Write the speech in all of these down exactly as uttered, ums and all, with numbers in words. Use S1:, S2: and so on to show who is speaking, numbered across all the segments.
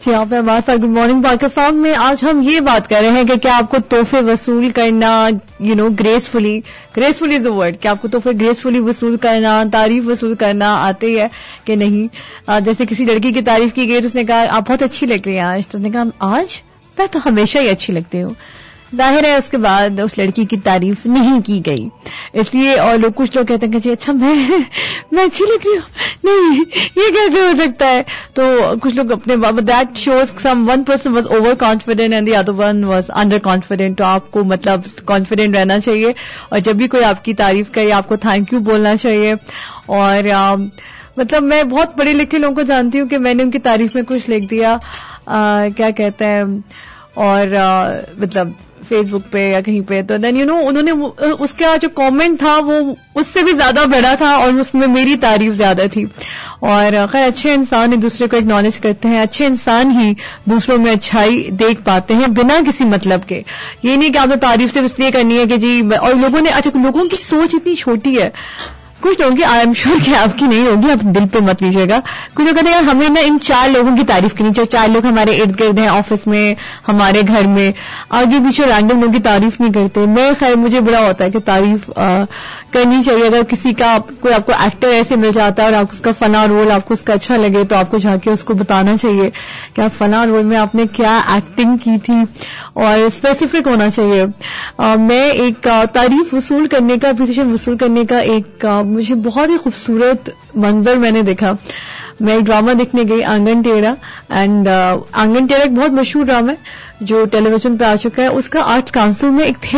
S1: جی آپ ہمارے ساتھ گڈ مارننگ پاکستان میں آج ہم یہ بات کر رہے ہیں کہ کیا آپ کو تحفے وصول کرنا you know gracefully gracefully is a word کہ آپ کو تحفے گریسفلی وصول کرنا تعریف وصول کرنا آتے ہے کہ نہیں. جیسے کسی لڑکی کی تعریف کی گئی تو اس نے کہا آپ بہت اچھی لگ رہی ہیں آج, تو اس نے کہا آج میں تو ہمیشہ ہی اچھی لگتی ہوں. ظاہر ہے اس کے بعد اس لڑکی کی تعریف نہیں کی گئی, اس لیے اور لوگ کچھ لوگ کہتے ہیں کہ جی اچھا میں میں اچھی لگ رہی ہوں, نہیں یہ کیسے ہو سکتا ہے. تو کچھ لوگ اپنے that shows some one person was over confident and the other one was under confident. تو آپ کو مطلب کانفیڈنٹ رہنا چاہیے اور جب بھی کوئی آپ کی تعریف کرے آپ کو تھینک یو بولنا چاہیے. اور آ, مطلب میں بہت پڑھے لکھے لوگوں کو جانتی ہوں کہ میں نے ان کی تعریف میں کچھ لکھ دیا آ, کیا کہتے ہیں اور آ, مطلب فیس بک پہ یا کہیں پہ, تو دین یو نو انہوں نے اس کا جو کامنٹ تھا وہ اس سے بھی زیادہ بڑا تھا اور اس میں میری تعریف زیادہ تھی. اور خیر اچھے انسان ایک دوسرے کو اکنالج کرتے ہیں, اچھے انسان ہی دوسروں میں اچھائی دیکھ پاتے ہیں بنا کسی مطلب کے. یہ نہیں کہ آپ نے تعریف صرف اس لیے کرنی ہے کہ جی, اور لوگوں نے اچھا لوگوں کی سوچ اتنی چھوٹی ہے, کچھ لوگوں کی آئی ایم شیور کہ آپ کی نہیں ہوگی, آپ دل پہ مت لیجیے گا. کچھ لوگ کہتے ہیں ہمیں نا ان چار لوگوں کی تعریف کرنی چاہیے, چار لوگ ہمارے ارد گرد ہیں, آفس میں, ہمارے گھر میں, آگے پیچھے رینڈم لوگوں کی تعریف نہیں کرتے. میں خیر مجھے بڑا ہوتا ہے کہ تعریف آ, کرنی چاہیے. اگر کسی کا کوئی آپ کو ایکٹر ایسے مل جاتا ہے اور آپ اس کا فلاں رول آپ کو اس کا اچھا لگے تو آپ کو جا کے اس کو بتانا چاہیے کہ آپ فلاں رول میں آپ نے کیا ایکٹنگ کی تھی اور اسپیسیفک ہونا چاہیے. آ, میں ایک آ, تعریف وصول کرنے کا اپریسیشن وصول کرنے کا ایک آ, مجھے بہت ہی خوبصورت منظر میں نے دیکھا. میں ایک ڈرامہ دیکھنے گئی آنگن ٹیڑھا, اینڈ آنگن ٹیڑھا ایک بہت مشہور ڈرامہ ہے جو ٹیلی ویژن پہ آ چکا ہے. اس کا آرٹس کاؤنسل میں ایک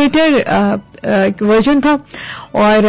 S1: تھیٹر ورژن تھا اور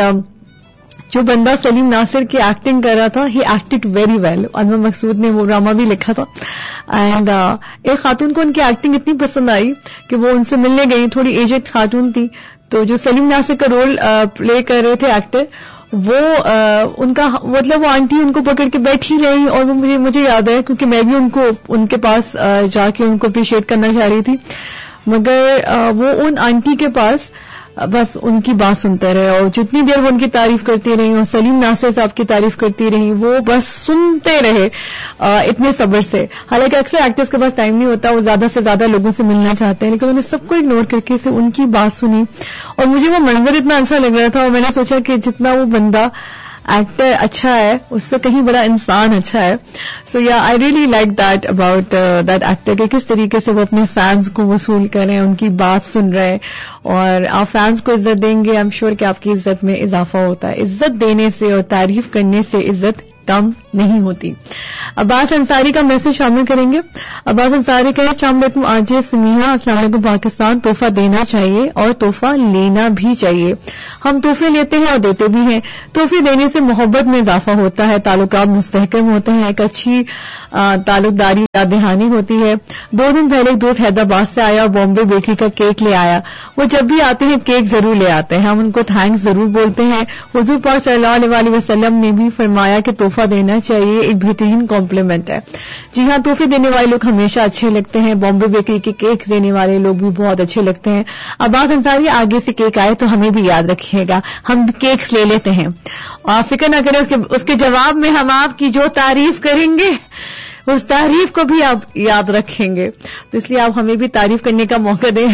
S1: جو بندہ سلیم ناصر کی ایکٹنگ کر رہا تھا, ہی ایکٹڈ ویری ویل. انور مقصود نے وہ ڈرامہ بھی لکھا تھا. اینڈ ایک خاتون کو ان کی ایکٹنگ اتنی پسند آئی کہ وہ ان سے ملنے گئی, تھوڑی ایجڈ خاتون تھی. تو جو سلیم ناصر کا رول پلے کر رہے تھے ایکٹر, وہ آ, ان کا مطلب وہ آنٹی ان کو پکڑ کے بیٹھی رہی اور وہ مجھے مجھے یاد ہے کیونکہ میں بھی ان کو ان کے پاس آ, جا کے ان کو اپریشیٹ کرنا چاہ رہی تھی, مگر آ, وہ ان آنٹی کے پاس بس ان کی بات سنتے رہے اور جتنی دیر وہ ان کی تعریف کرتی رہی اور سلیم ناصر صاحب کی تعریف کرتی رہی وہ بس سنتے رہے آ, اتنے صبر سے. حالانکہ اکثر ایکٹرز کے پاس ٹائم نہیں ہوتا, وہ زیادہ سے زیادہ لوگوں سے ملنا چاہتے ہیں, لیکن انہوں نے سب کو اگنور کر کے ان کی بات سنی اور مجھے وہ منظر اتنا اچھا لگ رہا تھا. اور میں نے سوچا کہ جتنا وہ بندہ ایکٹر اچھا ہے اس سے کہیں بڑا انسان اچھا ہے. سو یا I really like that about that actor کہ کس طریقے سے وہ اپنے فینس کو وصول کریں, ان کی بات سن رہے اور آپ فینس کو عزت دیں گے, آئی ایم شیور کہ آپ کی عزت میں اضافہ ہوتا ہے. عزت دینے سے اور تعریف کرنے سے عزت کم نہیں ہوتی. عباس انصاری کا میسج شامل کریں گے. عباس انصاری کہے السلام علیکم آج سمیحہ, السلام علیکم پاکستان. تحفہ دینا چاہیے اور تحفہ لینا بھی چاہیے. ہم تحفے لیتے ہیں اور دیتے بھی ہیں. تحفے دینے سے محبت میں اضافہ ہوتا ہے, تعلقات مستحکم ہوتے ہیں, ایک اچھی تعلق داری یاد دہانی ہوتی ہے. دو دن پہلے ایک دوست حیدرآباد سے آیا اور بامبے بیکری کا کیک لے آیا. وہ جب بھی آتے ہیں کیک ضرور لے آتے ہیں, ہم ان کو تھینکس ضرور بولتے ہیں. حضور پاک صلی اللہ علیہ وسلم نے بھی فرمایا کہ تحفہ دینا چاہیے, ایک بہترین کمپلیمنٹ ہے. جی ہاں, تحفے دینے والے لوگ ہمیشہ اچھے لگتے ہیں. بامبے بیکری کے کیک دینے والے لوگ بھی بہت اچھے لگتے ہیں. عباس انصاری آگے سے کیک آئے تو ہمیں بھی یاد رکھیے گا, ہم کیکس لے لیتے ہیں. آپ فکر نہ کریں, اس کے اس کے جواب میں ہم آپ کی جو تعریف کریں گے اس تعریف کو بھی آپ یاد رکھیں گے, تو اس لیے آپ ہمیں بھی تعریف کرنے کا موقع دیں.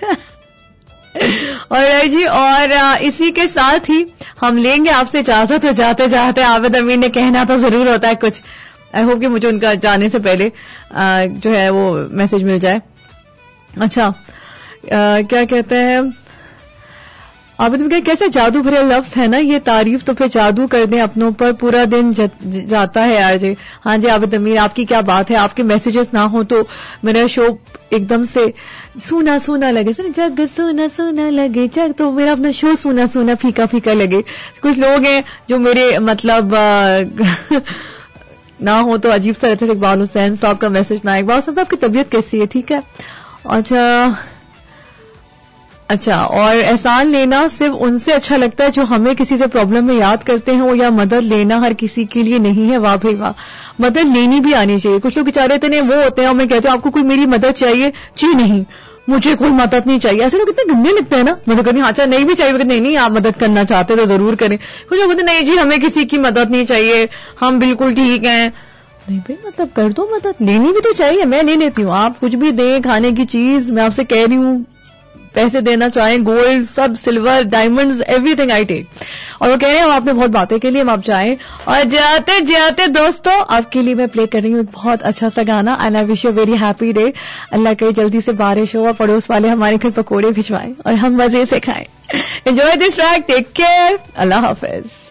S1: اور جی اور اسی کے ساتھ ہی ہم لیں گے آپ سے اجازت. تو جاتے جاتے عابد امین نے کہنا تو ضرور ہوتا ہے کچھ. آئی ہوپ کہ مجھے ان کا جانے سے پہلے جو ہے وہ میسج مل جائے. اچھا کیا کہتے ہیں عابد امین, کیسے جادو بھرے لفظ ہے نا یہ تعریف, تو پھر جادو کر دیں اپنوں پر, پورا دن جاتا ہے یار. جی ہاں جی عابد امین, آپ کی کیا بات ہے, آپ کے میسیجز نہ ہوں تو میرا شو ایک دم سے سونا سونا لگے, جگ سونا سونا لگے جگ, تو میرا اپنا شو سونا سونا پھیکا پھیکا لگے. کچھ لوگ ہیں جو میرے مطلب نہ ہو تو عجیب سا رہتا ہے. اقبال حسین صاحب کا میسج نہ, اقبال حسین صاحب کی طبیعت کیسی ہے, ٹھیک ہے. اچھا اچھا اور احسان لینا صرف ان سے اچھا لگتا ہے جو ہمیں کسی سے پرابلم میں یاد کرتے ہیں, یا مدد لینا ہر کسی کے لیے نہیں ہے. واہ بھائی واہ, مدد لینی بھی آنی چاہیے. کچھ لوگ بیچارے اتنے وہ ہوتے ہیں اور میں کہتی ہوں آپ کو کوئی میری مدد چاہیے, جی نہیں مجھے کوئی مدد نہیں چاہیے. ایسے لوگ اتنے گندے لگتے ہیں نا, مجھے کہتے ہیں اچھا نہیں بھی چاہیے, نہیں نہیں آپ مدد کرنا چاہتے تو ضرور کریں. کچھ لوگ بولتے نہیں جی ہمیں کسی کی مدد نہیں چاہیے, ہم بالکل ٹھیک ہیں. نہیں بھائی مطلب کر دو, مدد لینی بھی تو چاہیے, میں لے لیتی ہوں, آپ کچھ بھی دیں کھانے کی چیز, میں آپ سے کہہ رہی ہوں پیسے دینا چاہیں, gold sub, silver, diamonds, every thing I ٹیک. اور وہ کہہ رہے ہیں ہم آپ نے بہت باتیں کے لیے, ہم آپ چاہیں. اور جاتے جاتے دوستوں آپ کے لیے میں پلے کر رہی ہوں ایک بہت اچھا سا گانا, and I wish you very happy day. اللہ کرے جلدی سے بارش ہو اور پڑوس والے ہمارے گھر پکوڑے بھجوائیں اور ہم مزے سے کھائیں. Enjoy this track, take care, اللہ حافظ.